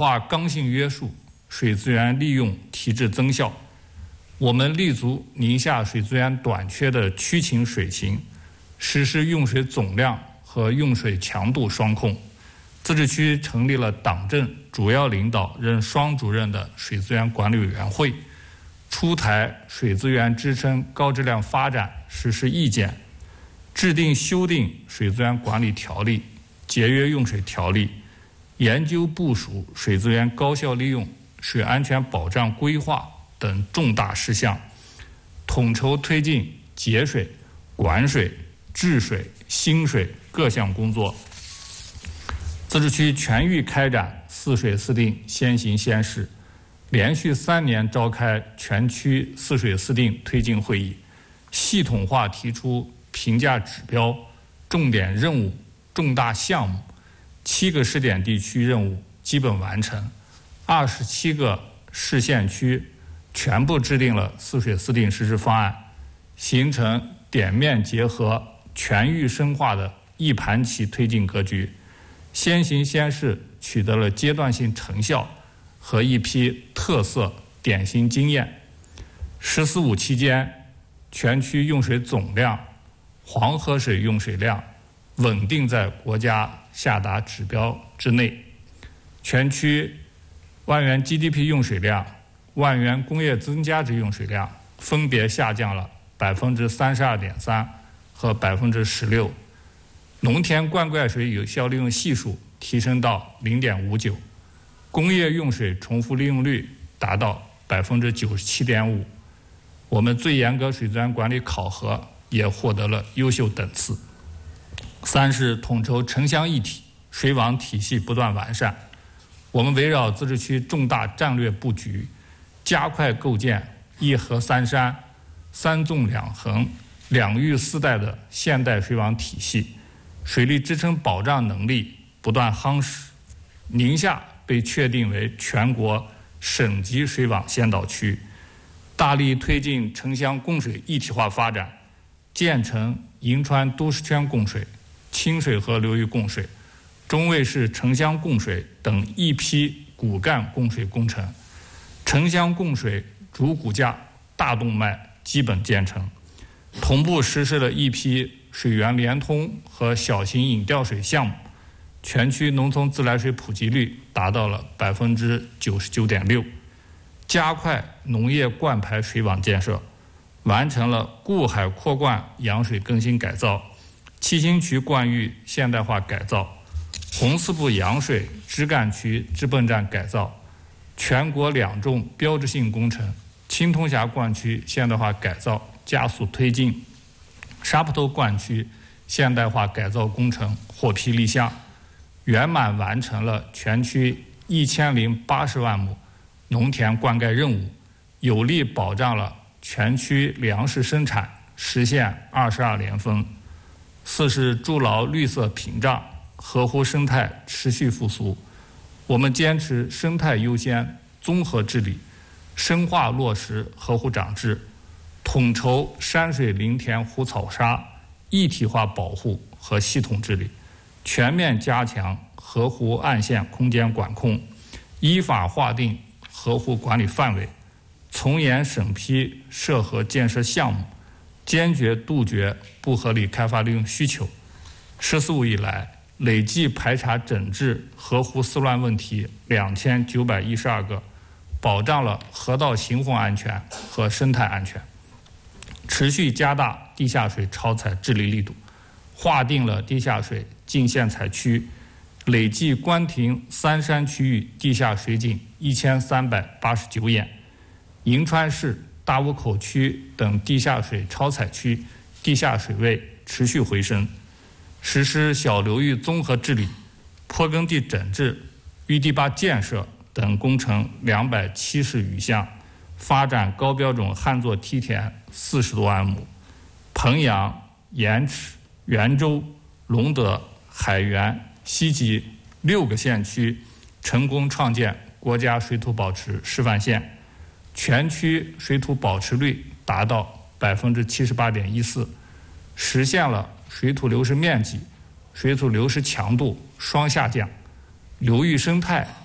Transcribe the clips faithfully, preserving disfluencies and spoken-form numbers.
化刚性约束，水资源利用提质增效。我们立足宁夏水资源短缺的区情水情，实施用水总量和用水强度双控。自治区成立了党政主要领导任双主任的水资源管理委员会，出台水资源支撑高质量发展实施意见，制定修订水资源管理条例、节约用水条例，研究部署水资源高效利用、水安全保障规划等重大事项，统筹推进节水、管水、治水、兴水各项工作。自治区全域开展四水四定先行先试，连续三年召开全区四水四定推进会议，系统化提出评价指标、重点任务、重大项目，七个试点地区任务基本完成，二十七个市县区全部制定了四水四定实施方案，形成点面结合、全域深化的一盘棋推进格局。先行先试取得了阶段性成效和一批特色典型经验。十四五期间，全区用水总量、黄河水用水量稳定在国家下达指标之内。全区万元 G D P 用水量、万元工业增加值用水量分别下降了百分之三十二点三和百分之十六。农田灌溉水有效利用系数提升到 零点五九， 工业用水重复利用率达到 百分之九十七点五。 我们最严格水资源管理考核也获得了优秀等次。三是统筹城乡一体，水网体系不断完善。我们围绕自治区重大战略布局，加快构建一河三山、三纵两横、两域四带的现代水网体系，水利支撑保障能力不断夯实。宁夏被确定为全国省级水网先导区，大力推进城乡供水一体化发展，建成银川都市圈供水、清水河流域供水、中卫市城乡供水等一批骨干供水工程，城乡供水主骨架大动脉基本建成，同步实施了一批水源联通和小型引调水项目，全区农村自来水普及率达到了 百分之九十九点六， 加快农业灌排水网建设，完成了固海扩灌养水更新改造、七星渠灌育现代化改造、红四部养水支干渠支泵站改造，全国两重标志性工程青铜峡灌区现代化改造加速推进，沙坡头灌区现代化改造工程获批立项，圆满完成了全区一千零八十万亩农田灌溉任务，有力保障了全区粮食生产实现二十二连丰。四是筑牢绿色屏障，合乎生态持续复苏。我们坚持生态优先、综合治理，深化落实河湖长制，统筹山水林田湖草沙一体化保护和系统治理，全面加强河湖岸线空间管控，依法划定河湖管理范围，从严审批涉河建设项目，坚决杜绝不合理开发利用需求。十四五以来，累计排查整治河湖丝乱问题两千九百一十二个，保障了河道行洪安全和生态安全。持续加大地下水超采治理力度，划定了地下水禁限采区，累计关停三山区域地下水井一千三百八十九眼，银川市大沽口区等地下水超采区地下水位持续回升，实施小流域综合治理、坡耕地整治、淤堤坝建设等工程两百七十余项，发展高标准旱作梯田四十多万亩，彭阳、盐池、袁州、隆德、海源、西集六个县区成功创建国家水土保持示范县，全区水土保持率达到 百分之七十八点一四， 实现了水土流失面积、水土流失强度双下降，流域生态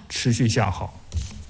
持续向好。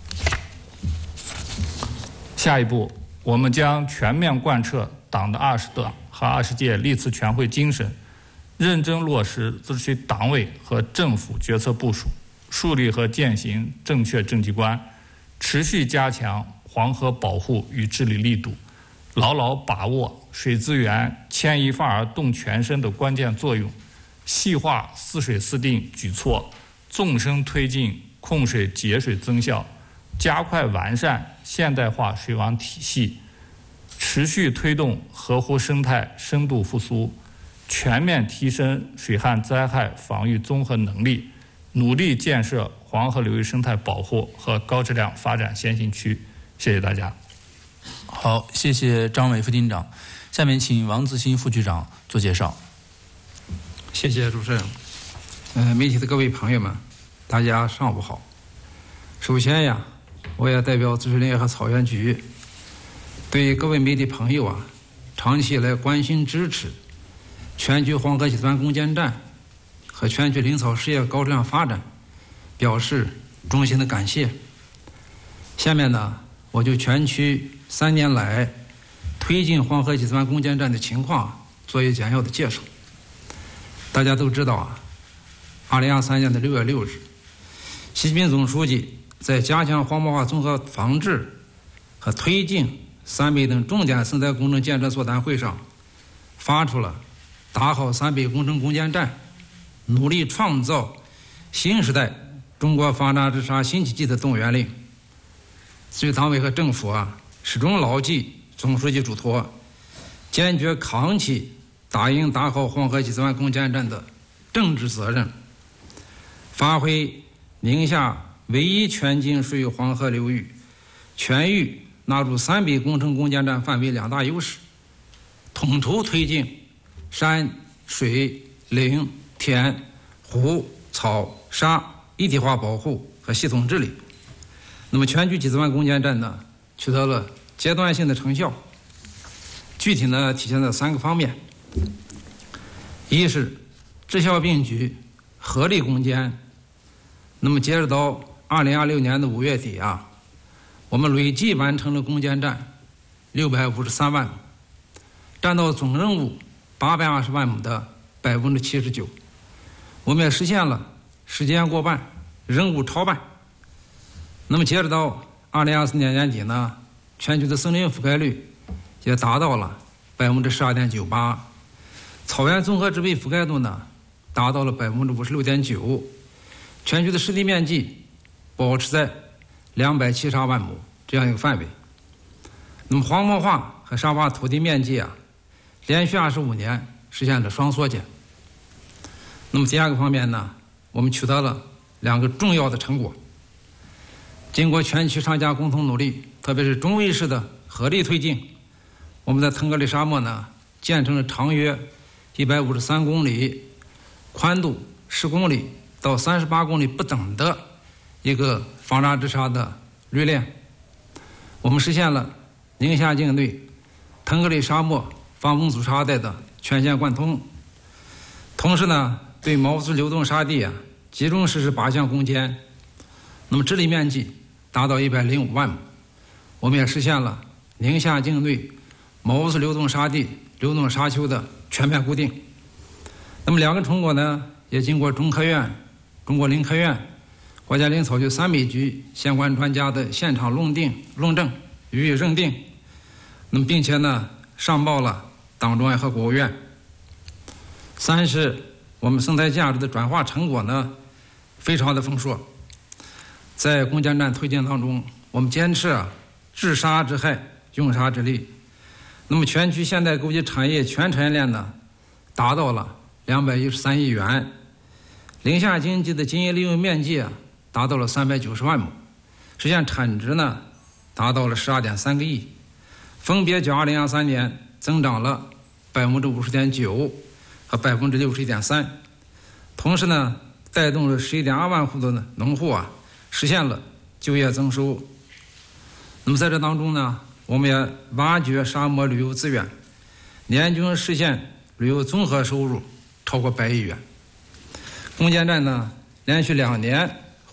下一步，我们将全面贯彻党的二十大和二十届历次全会精神，认真落实自治区党委和政府决策部署，树立和践行正确政绩观，持续加强黄河保护与治理力度，牢牢把握水资源牵一发而动全身的关键作用，细化四水四定举措，纵深推进控水节水增效，加快完善现代化水网体系，持续推动河湖生态深度复苏，全面提升水旱灾害防御综合能力，努力建设黄河流域生态保护和高质量发展先行区。谢谢大家。 好，谢谢张伟副厅长。下面请王自新副局长做介绍。 谢谢主持人。呃，媒体的各位朋友们，大家上午好。首先呀，我也代表自治联合草原局，对各位媒体朋友啊，长期以来关心支持全区黄河集团攻坚战和全区林草事业高质量发展，表示衷心的感谢。下面呢，我就全区三年来推进黄河集团攻坚战的情况做一简要的介绍。大家都知道啊，二零二三年的六月六日，习近平总书记在加强黄毛化综合防治和推进三北等重点生态工程建设座谈会上，发出了打好三北工程攻坚战，努力创造新时代中国发展之沙新奇迹的动员令。自治党委和政府啊，始终牢记总书记嘱托，坚决扛起打赢打好黄河集团攻坚战的政治责任，发挥宁夏唯一全境属于黄河流域全域纳入三北工程攻坚战范围两大优势，统筹推进山水林田湖草沙一体化保护和系统治理。那么全区集团攻坚战呢，取得了阶段性的成效，具体呢体现在三个方面。一是治校并举，合力攻坚。那么截止到二零二六年的五月底啊，我们累计完成了攻坚战六百五十三万亩，占到总任务八百二十万亩的百分之七十九。我们也实现了时间过半，任务超办。那么截止到二零二四年年底呢，全区的森林覆盖率也达到了百分之十二点九八，草原综合植被覆盖度呢达到了百分之五十六点九，全区的湿地面积保持在两百七十二万亩这样一个范围。那么黄毛化和沙化土地面积啊，连续二十五年实现了双缩减。那么第二个方面呢，我们取得了两个重要的成果。经过全区商家共同努力，特别是中卫市的合力推进，我们在腾格里沙漠呢建成了长约一百五十三公里、宽度十公里到三十八公里不等的一个防沙治沙的绿链。我们实现了宁夏境内腾格里沙漠防风阻沙带的全线贯通，同时呢，对毛自流动沙地啊集中实施八项攻坚，那么治理面积达到一百零五万亩。我们也实现了宁夏境内毛自流动沙地流动沙丘的全面固定。那么两个成果呢，也经过中科院、中国林科院、国家林草局三北局相关专家的现场论定、论证予以认定。那么并且呢，上报了党中央和国务院。三是我们生态价值的转化成果呢，非常的丰硕。在攻坚战推进当中，我们坚持啊治沙治害、用沙治力。那么全区现代构建产业全产业链呢，达到了两百一十三亿元，林下经济的经营利用面积啊，达到了三百九十万亩，实现产值呢，达到了十二点三个亿，分别较二零二三年增长了百分之五十点九和百分之六十一点三，同时呢，带动了十一点二万户的农户啊，实现了就业增收。那么在这当中呢，我们也挖掘沙漠旅游资源，年均实现旅游综合收入超过百亿元。攻坚战呢，连续两年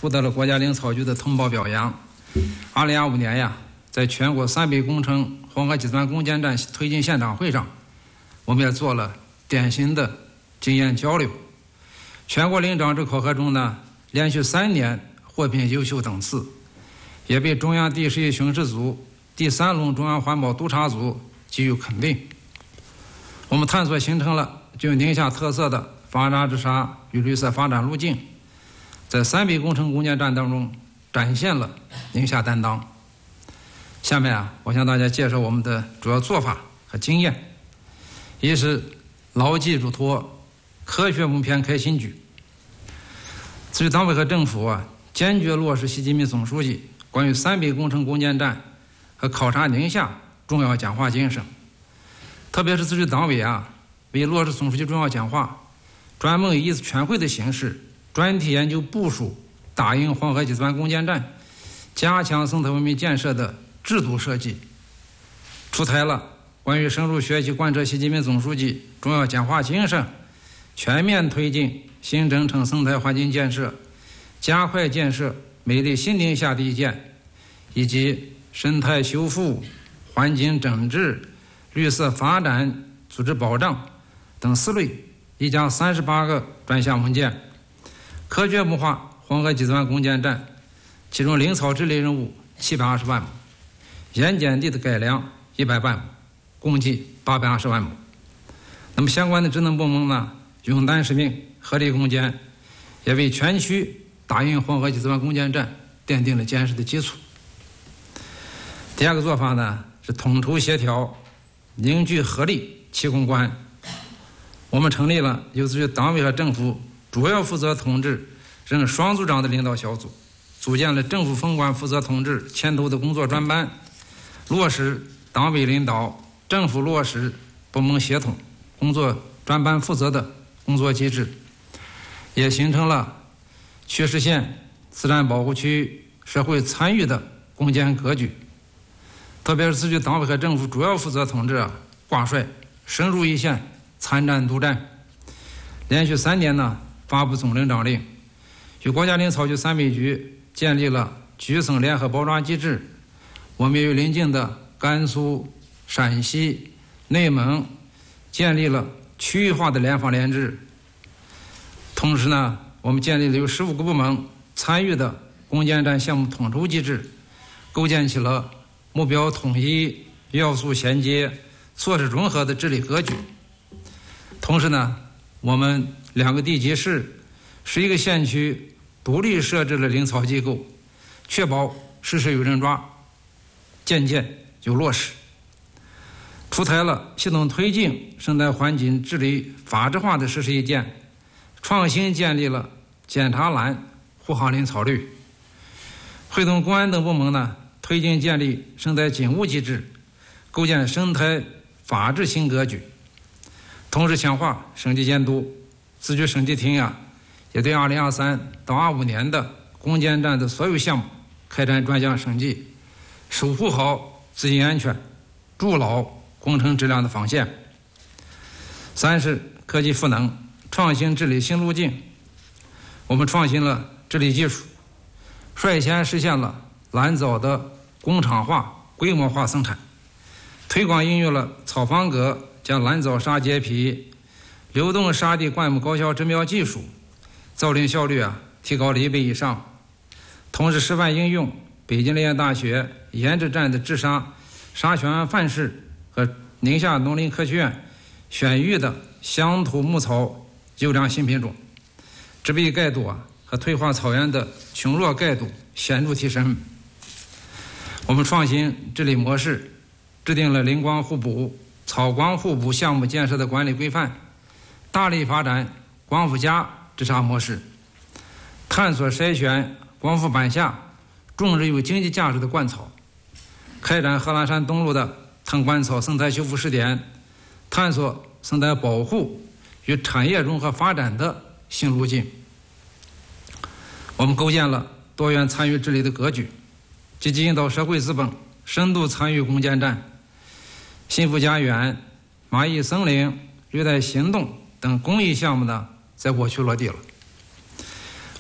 获得了国家林草局的通报表扬。二零二五年呀，在全国三北工程黄河集团攻坚战推进现场会上，我们也做了典型的经验交流。全国领长制考核中呢，连续三年获评优秀等次，也被中央第十一巡视组、第三轮中央环保督察组给予肯定。我们探索形成了具有宁夏特色的发渣治沙与绿色发展路径，在三北工程攻坚战当中展现了宁夏担当。下面啊，我向大家介绍我们的主要做法和经验。一是牢记嘱托，科学不偏开新举。自治党委和政府啊，坚决落实习近平总书记关于三北工程攻坚战和考察宁夏重要讲话精神。特别是自治党委啊，为落实总书记重要讲话，专门以一次全会的形式专题研究部署打赢黄河集团攻坚战、加强生态文明建设的制度设计，出台了关于深入学习贯彻习近平总书记重要讲话精神，全面推进新征程生态环境建设，加快建设美丽新宁夏的意见，以及生态修复、环境整治、绿色发展、组织保障等四类一加三十八个专项文件，科学谋划黄河集团攻坚战，其中林草治理任务七百二十万亩，盐碱地的改良一百万亩，共计八百二十万亩。那么相关的职能部门呢，勇担使命，合力攻坚，也为全区打赢黄河集团攻坚战奠定了坚实的基础。第二个做法呢，是统筹协调，凝聚合力，齐攻关。我们成立了由自治党委和政府主要负责统治任双组长的领导小组，组建了政府分管负责统治牵头的工作专班，落实党委领导、政府落实部门协同工作专班负责的工作机制，也形成了去实现自然保护区社会参与的攻坚格局。特别是自治党委和政府主要负责统治啊，挂帅深入一线，参战督战，连续三年呢发布总领长令，与国家林草局三北局建立了局省联合包抓机制。我们与邻近的甘肃、陕西、内蒙建立了区域化的联防联治。同时呢，我们建立了由十五个部门参与的攻坚战项目统筹机制，构建起了目标统一、要素衔接、措施融合的治理格局。同时呢，我们两个地级市、十一个县区独立设置了林草机构，确保实事有人抓，件件有落实。出台了系统推进生态环境治理法制化的实施意见，创新建立了检查栏护航林草率，会同公安等部门呢，推进建立生态警务机制，构建生态法治新格局。同时强化省级监督，自局审计厅啊，也对二零二三到二五年的攻坚战的所有项目开展专项审计，守护好资金安全，筑牢工程质量的防线。三是科技赋能，创新治理新路径。我们创新了治理技术，率先实现了蓝藻的工厂化、规模化生产，推广应用了草方格将蓝藻沙结皮、流动沙地灌木高效植苗技术，造林效率啊提高了一倍以上。同时示范应用北京林业大学研制站的治沙沙旋范式和宁夏农林科学院选育的乡土牧草优良新品种，植被盖度啊和退化草原的群落盖度显著提升。我们创新治理模式，制定了林光互补、草光互补项目建设的管理规范，大力发展光伏加治沙模式，探索筛选光伏板下种植有经济价值的灌草，开展贺兰山东路的藤灌草生态修复试点，探索生态保护与产业融合发展的新路径。我们构建了多元参与治理的格局，积极引导社会资本深度参与攻坚战。幸福家园、蚂蚁森林、绿带行动等公益项目呢，在我区落地了。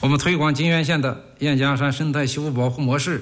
我们推广泾源县的雁江山生态修复保护模式，